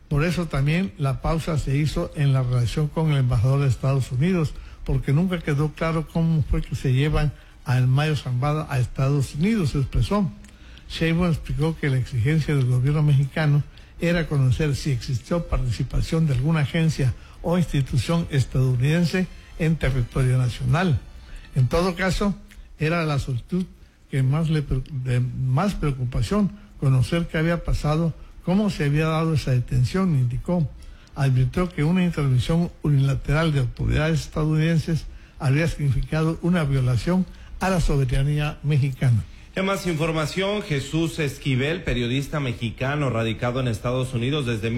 Por eso también la pausa se hizo en la relación con el embajador de Estados Unidos, porque nunca quedó claro cómo fue que se llevan a El Mayo Zambada a Estados Unidos, se expresó. Sheinbaum explicó que la exigencia del gobierno mexicano era conocer si existió participación de alguna agencia o institución estadounidense en territorio nacional. En todo caso, era la solicitud que de más preocupación conocer qué había pasado, cómo se había dado esa detención, indicó. Advirtió que una intervención unilateral de autoridades estadounidenses habría significado una violación a la soberanía mexicana. En más información, Jesús Esquivel, periodista mexicano radicado en Estados Unidos desde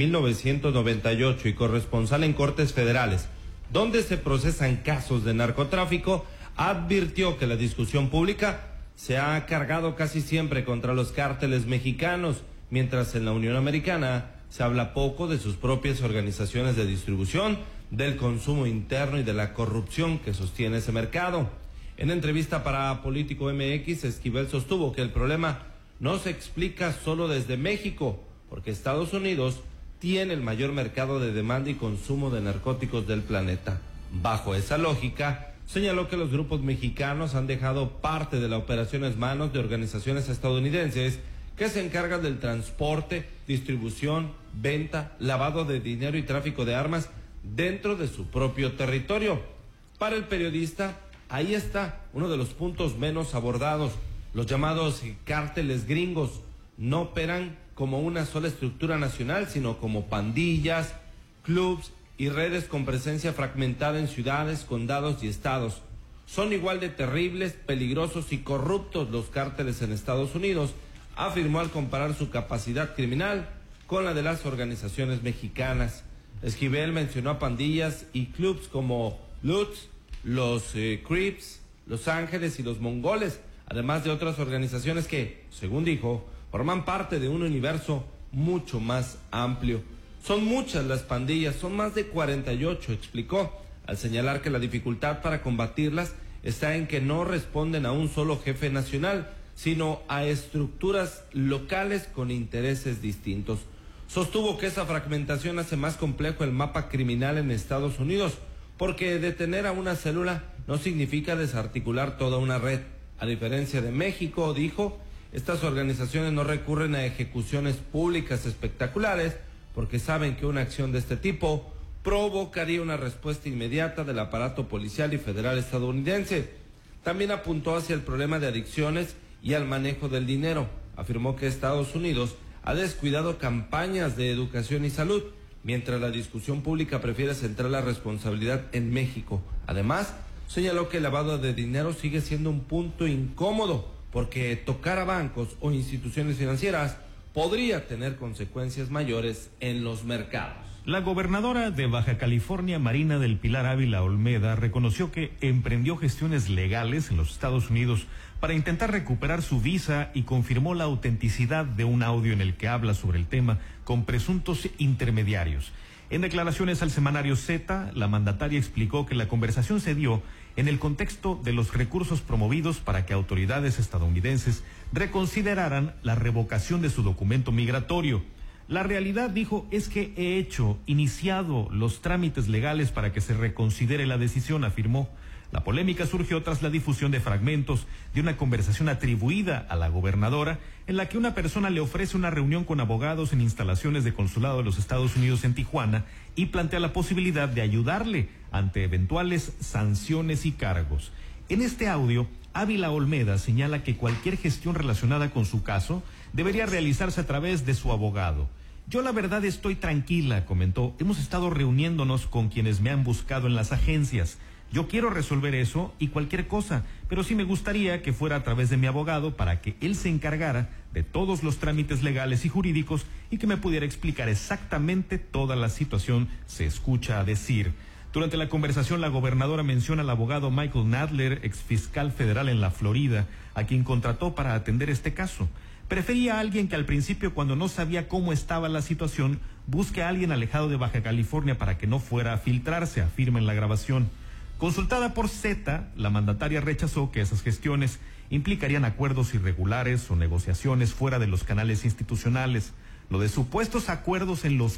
1998 y corresponsal en Cortes Federales, donde se procesan casos de narcotráfico, advirtió que la discusión pública se ha cargado casi siempre contra los cárteles mexicanos, mientras en la Unión Americana se habla poco de sus propias organizaciones de distribución, del consumo interno y de la corrupción que sostiene ese mercado. En entrevista para Político MX, Esquivel sostuvo que el problema no se explica solo desde México, porque Estados Unidos tiene el mayor mercado de demanda y consumo de narcóticos del planeta. Bajo esa lógica, señaló que los grupos mexicanos han dejado parte de la operación en manos de organizaciones estadounidenses que se encargan del transporte, distribución, venta, lavado de dinero y tráfico de armas dentro de su propio territorio. Para el periodista, ahí está uno de los puntos menos abordados. Los llamados cárteles gringos no operan como una sola estructura nacional, sino como pandillas, clubs y redes con presencia fragmentada en ciudades, condados y estados. Son igual de terribles, peligrosos y corruptos los cárteles en Estados Unidos, afirmó al comparar su capacidad criminal con la de las organizaciones mexicanas. Esquivel mencionó a pandillas y clubs como Lutz, los Crips, Los Ángeles y los Mongoles, además de otras organizaciones que, según dijo, forman parte de un universo mucho más amplio. Son muchas las pandillas, son más de 48, explicó, al señalar que la dificultad para combatirlas está en que no responden a un solo jefe nacional, sino a estructuras locales con intereses distintos. Sostuvo que esa fragmentación hace más complejo el mapa criminal en Estados Unidos, porque detener a una célula no significa desarticular toda una red. A diferencia de México, dijo, estas organizaciones no recurren a ejecuciones públicas espectaculares porque saben que una acción de este tipo provocaría una respuesta inmediata del aparato policial y federal estadounidense. También apuntó hacia el problema de adicciones y al manejo del dinero. Afirmó que Estados Unidos ha descuidado campañas de educación y salud, mientras la discusión pública prefiere centrar la responsabilidad en México. Además, señaló que el lavado de dinero sigue siendo un punto incómodo, porque tocar a bancos o instituciones financieras podría tener consecuencias mayores en los mercados. La gobernadora de Baja California, Marina del Pilar Ávila Olmeda, reconoció que emprendió gestiones legales en los Estados Unidos para intentar recuperar su visa y confirmó la autenticidad de un audio en el que habla sobre el tema con presuntos intermediarios. En declaraciones al semanario Z, la mandataria explicó que la conversación se dio en el contexto de los recursos promovidos para que autoridades estadounidenses reconsideraran la revocación de su documento migratorio. La realidad, dijo, es que he iniciado los trámites legales para que se reconsidere la decisión, afirmó. La polémica surgió tras la difusión de fragmentos de una conversación atribuida a la gobernadora en la que una persona le ofrece una reunión con abogados en instalaciones de consulado de los Estados Unidos en Tijuana y plantea la posibilidad de ayudarle ante eventuales sanciones y cargos. En este audio, Ávila Olmeda señala que cualquier gestión relacionada con su caso debería realizarse a través de su abogado. Yo la verdad estoy tranquila, comentó. Hemos estado reuniéndonos con quienes me han buscado en las agencias. Yo quiero resolver eso y cualquier cosa, pero sí me gustaría que fuera a través de mi abogado para que él se encargara de todos los trámites legales y jurídicos y que me pudiera explicar exactamente toda la situación, se escucha decir. Durante la conversación, la gobernadora menciona al abogado Michael Nadler, exfiscal federal en la Florida, a quien contrató para atender este caso. Prefería a alguien que al principio, cuando no sabía cómo estaba la situación, busque a alguien alejado de Baja California para que no fuera a filtrarse, afirma en la grabación. Consultada por Z, la mandataria rechazó que esas gestiones implicarían acuerdos irregulares o negociaciones fuera de los canales institucionales. Lo de supuestos acuerdos en los